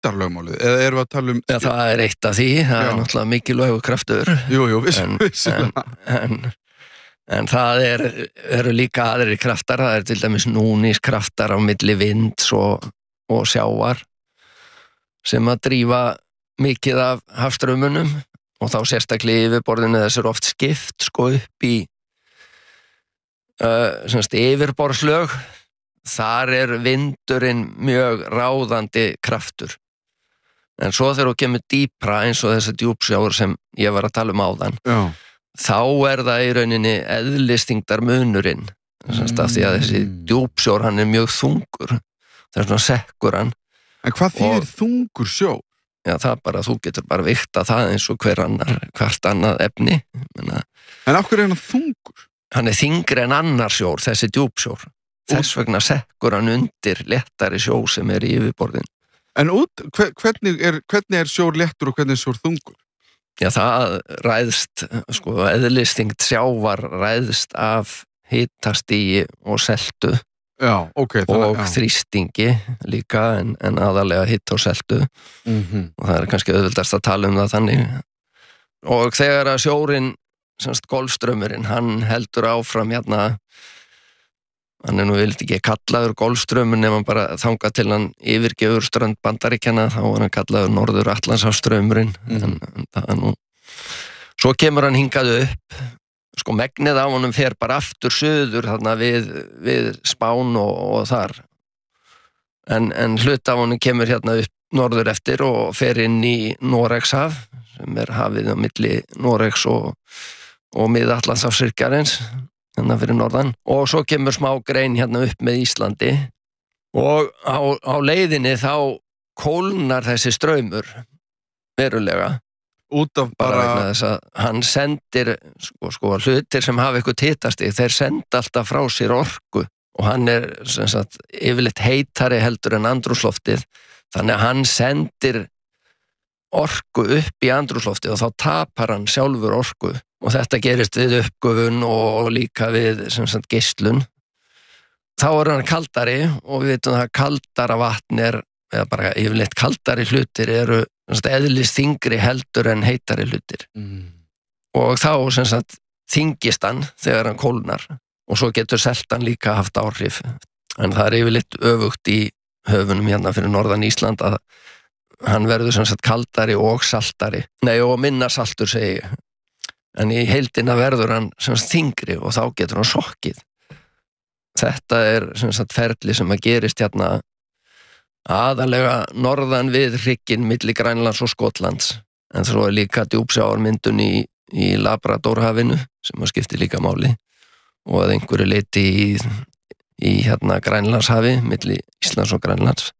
þyngdarlögmálið, eða erum við að tala Já, það eitt af því, það Já. náttúrulega mikilvægur kraftur. Jú, vissulega. En það eru líka aðrir kraftar, það til dæmis núningskraftar á milli vinds og sjávar sem að drífa mikið af hafstraumunum og þá sérstaklega yfirborðinu þess oft skipt upp í yfirborðslög. Þar vindurinn mjög ráðandi kraftur. En svo þegar þú kemur dýpra eins og þessi djúpsjáur sem ég var að tala áðan, Já. þá það í rauninni eðlisþyngdar munurinn. Af því að þessi djúpsjór, hann mjög þungur. Það svona sekkur hann. En hvað þýðir þungur sjór? Já, það bara, þú getur bara vigtað það eins og hvert annað efni. En af hverju hann þungur? Hann þyngri en annar sjór, þessi djúpsjór. Þess vegna sekkur hann undir léttari sjó sem í yfirborðin. En hvernig sjór léttur og hvernig sjór þungur? Já, það ræðst, eðlisþyngd sjávar ræðst af hitastigi og seltu. Já, ok. Og þrýstingi líka, en aðalega hitt og seltu. Og það kannski auðveldast að tala það þannig. Og þegar að sjórinn, golfstraumurinn, hann heldur áfram hérna, hann nú vilt ekki kallaður golfstraumur nema bara þangað til hann yfirgefur strönd Bandaríkjanna, þá hann kallaður Norður Atlantshafsstraumurinn. Svo kemur hann hingað upp, megnið af honum fer bara aftur suður þarna við Spán og þar. En hluti af honum kemur hérna upp norður eftir og fer inn í Noregshaf, sem hafið á milli Noregs og Mið-Atlantshafshryggjarins. Hérna fyrir norðan, og svo kemur smá grein hérna upp með Íslandi og á leiðinni þá kólnar þessi straumur verulega út af bara vegna þess að hann sendir hlutir sem hafa eitthvað hitastig, þeir senda alltaf frá sér orku og hann sem sagt yfirleitt heitari heldur en andrúmsloftið, þannig að hann sendir orku upp í andrúmsloftið og þá tapar hann sjálfur orku. Og þetta gerist við uppgufun og líka við geislun. Þá hann kaldari og við veitum að kaldara vatn eða bara yfirleitt kaldari hlutir eru eðlisþyngri heldur en heitari hlutir. Og þá þyngist hann þegar hann kólnar og svo getur seltan líka haft áhrif. En það yfirleitt öfugt í höfunum hérna fyrir norðan Ísland að hann verður kaldari og saltari. Og minna saltur segi ég. En í heildina verður hann þyngri og þá getur hann sokkið. Þetta ferli sem að gerist hérna aðalega norðan við hrygginn milli Grænlands og Skotlands. En svo líka djúpsjávarmyndun í Labradorhafinu sem að skipti líka máli og að einhverju leyti í hérna Grænlandshafi milli Íslands og Grænlands.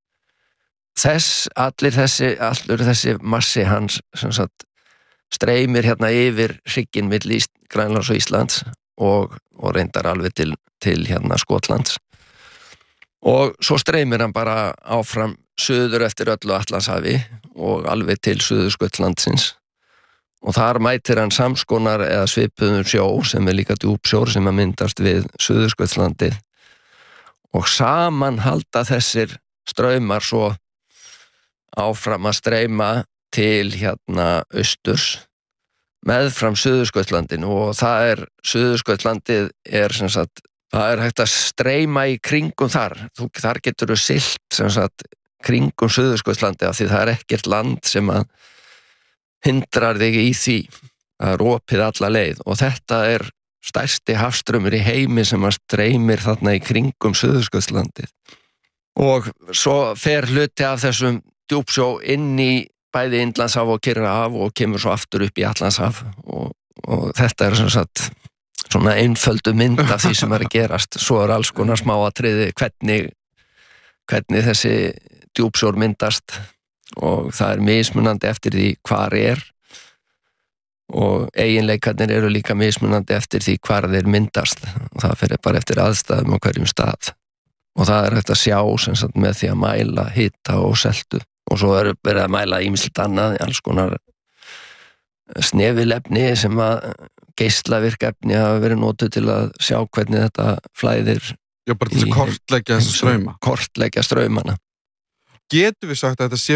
Allur þessi massi hans streymir hérna yfir hrygginn milli Grænlands og Íslands og reyndar alveg til hérna Skotlands. Og svo streymir hann bara áfram suður eftir öllu Atlantshafi og alveg til Suðurskautslandsins. Og þar mætir hann samskonar eða svipuðum sjó sem líka djúpsjór sem að myndast við Suðurskautslandið. Og saman halda þessir straumar svo áfram að streyma til hérna austurs meðfram Suðurskautslandinu og Suðurskautslandið það hægt að streyma í kringum þar. Þar getur þú siglt kringum Suðurskautslandið af því það ekkert land sem að hindrar þig í því. Það opið alla leið og þetta stærsti hafstraumur í heimi sem að streymir þarna í kringum Suðurskautslandið. Og svo fer hluti af þessum djúpsjó inn í bæði Indlandshaf og Kyrrahaf og kemur svo aftur upp í Atlantshaf og þetta svona einföldu mynd af því sem að gerast. Svo alls konar smáatriði hvernig þessi djúpsjór myndast og það mismunandi eftir því hvar og eiginleikarnir eru líka mismunandi eftir því hvar þeir myndast og það fer bara eftir aðstæðum á hverjum stað og það hægt að sjá með því að mæla hita og seltu. Og svo verið að mæla ýmislegt annað, alls konar snefilefni sem að geislavirkefni hafa verið notuð til að sjá hvernig þetta flæðir. Já, bara til að kortleggja þessa strauma. Kortleggja straumana. getum við sagt að þetta sé